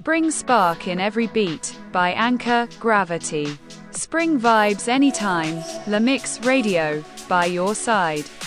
Spring Spark in Every Beat, by Anchor, Gravity. Spring vibes anytime, La Mix Radio, by your side.